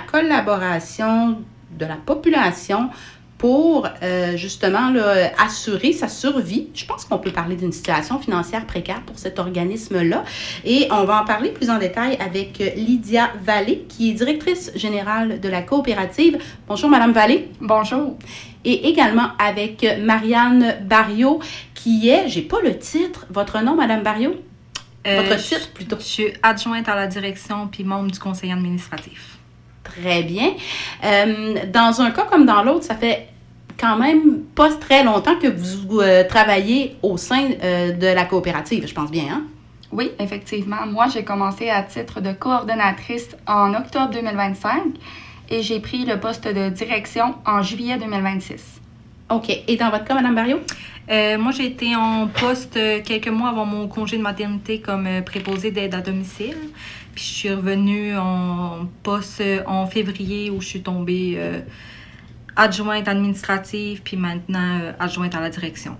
collaboration de la population pour justement là, assurer sa survie. Je pense qu'on peut parler d'une situation financière précaire pour cet organisme-là. Et on va en parler plus en détail avec Lydia Vallée, qui est directrice générale de la coopérative. Bonjour, Madame Vallée. Bonjour. Et également avec Marianne Barriot, qui est, j'ai pas le titre, votre nom, Madame Barriot? Votre titre, plutôt. Je suis adjointe à la direction puis membre du conseil administratif. Très bien. Dans un cas comme dans l'autre, ça fait quand même pas très longtemps que vous travaillez au sein de la coopérative, je pense bien, hein? Oui, effectivement. Moi, j'ai commencé à titre de coordonnatrice en octobre 2025 et j'ai pris le poste de direction en juillet 2026. OK. Et dans votre cas, Mme Barriot? Moi, j'ai été en poste quelques mois avant mon congé de maternité comme préposée d'aide à domicile. Puis je suis revenue en poste en février où je suis tombée adjointe administrative, puis maintenant adjointe à la direction.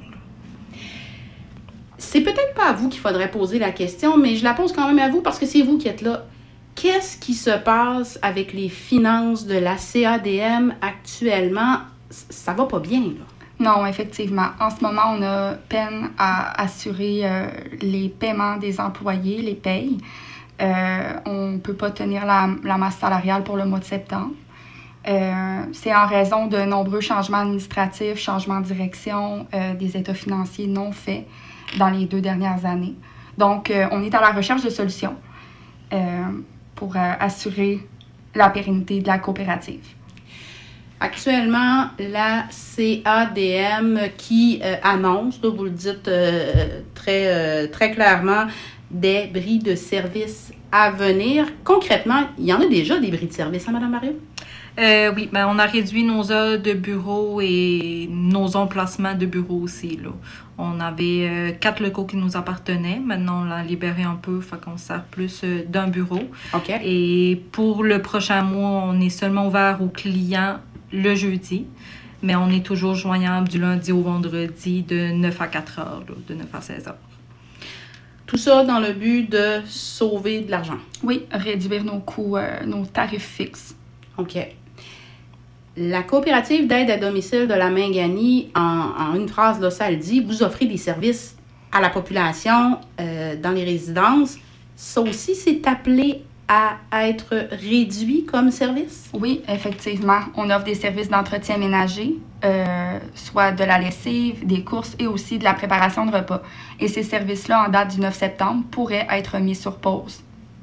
C'est peut-être pas à vous qu'il faudrait poser la question, mais je la pose quand même à vous parce que c'est vous qui êtes là. Qu'est-ce qui se passe avec les finances de la CADM actuellement? Ça va pas bien, là. Non, effectivement. En ce moment, on a peine à assurer les paiements des employés, les payes. On ne peut pas tenir la masse salariale pour le mois de septembre. C'est en raison de nombreux changements administratifs, changements de direction, des états financiers non faits dans les 2 dernières années. Donc, on est à la recherche de solutions pour assurer la pérennité de la coopérative. Actuellement, la CADM qui annonce, là, vous le dites très clairement, des bris de services à venir. Concrètement, il y en a déjà des bris de services, hein, Mme Barriot? Oui, on a réduit nos heures de bureau et nos emplacements de bureau aussi, là. On avait 4 locaux qui nous appartenaient. Maintenant, on l'a libéré un peu, fait qu'on sert plus d'un bureau. OK. Et pour le prochain mois, on est seulement ouvert aux clients le jeudi, mais on est toujours joignable du lundi au vendredi de 9 à 4 heures, là, de 9 à 16 heures. Tout ça dans le but de sauver de l'argent. Oui, réduire nos coûts, nos tarifs fixes. OK. La coopérative d'aide à domicile de la Mingani, en une phrase, là, ça le dit, vous offrez des services à la population dans les résidences. Ça aussi, c'est appelé à être réduit comme service? Oui, effectivement. On offre des services d'entretien ménager, soit de la lessive, des courses et aussi de la préparation de repas. Et ces services-là, en date du 9 septembre, pourraient être mis sur pause.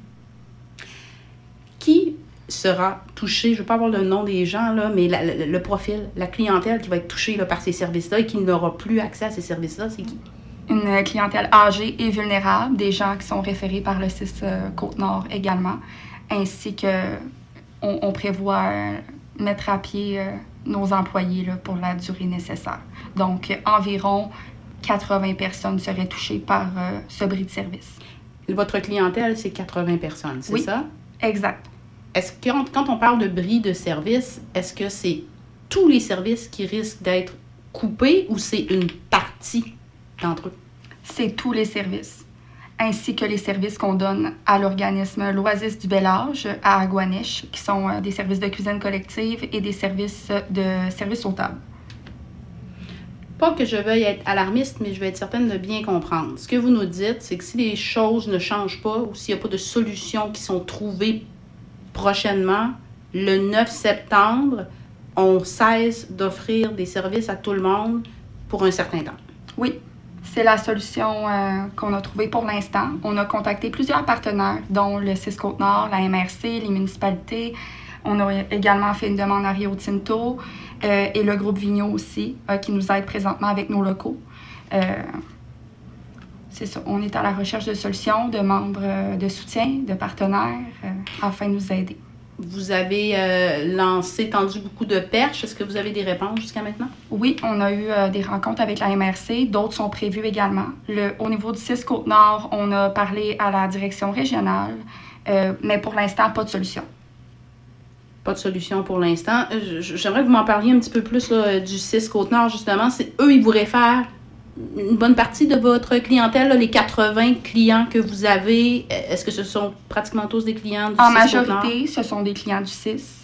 Qui sera touché, je ne veux pas avoir le nom des gens, là, mais le profil, la clientèle qui va être touchée là, par ces services-là et qui n'aura plus accès à ces services-là, c'est qui? Une clientèle âgée et vulnérable, des gens qui sont référés par le CIS Côte-Nord également, ainsi que on prévoit mettre à pied nos employés là, pour la durée nécessaire. Donc, environ 80 personnes seraient touchées par ce bris de service. Votre clientèle, c'est 80 personnes, c'est ça? Exact. Est-ce que quand on parle de bris de service, est-ce que c'est tous les services qui risquent d'être coupés ou c'est une partie d'entre eux? C'est tous les services, ainsi que les services qu'on donne à l'organisme L'Oasis du Bel Âge à Agouanèche, qui sont des services de cuisine collective et des services au table. Pas que je veuille être alarmiste, mais je vais être certaine de bien comprendre. Ce que vous nous dites, c'est que si les choses ne changent pas ou s'il n'y a pas de solutions qui sont trouvées prochainement, le 9 septembre, on cesse d'offrir des services à tout le monde pour un certain temps. Oui, c'est la solution qu'on a trouvée pour l'instant. On a contacté plusieurs partenaires, dont le CIS Côte-Nord, la MRC, les municipalités. On a également fait une demande à Rio Tinto et le groupe Vigneault aussi, qui nous aide présentement avec nos locaux. C'est ça, on est à la recherche de solutions, de membres de soutien, de partenaires, afin de nous aider. Vous avez tendu beaucoup de perches. Est-ce que vous avez des réponses jusqu'à maintenant? Oui, on a eu des rencontres avec la MRC. D'autres sont prévues également. Au niveau du CIS Côte-Nord, on a parlé à la direction régionale, mais pour l'instant, pas de solution. Pas de solution pour l'instant. J'aimerais que vous m'en parliez un petit peu plus là, du CIS Côte-Nord, justement. Eux, ils vous réfèrent une bonne partie de votre clientèle, là, les 80 clients que vous avez. Est-ce que ce sont pratiquement tous des clients du CIS Côte-Nord? En majorité, ce sont des clients du CIS.